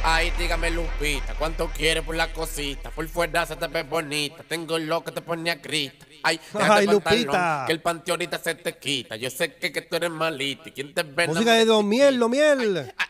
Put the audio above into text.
Ay, dígame Lupita, ¿cuánto quieres por la cosita? Por fuera se te ve bonita, tengo lo que te pone a grita. Ay, déjate Ay, el pantalón, Lupita. que el panteón ahorita se te quita. Yo sé que tú eres malito y quien te ve Música de Don Miel, Don Miel.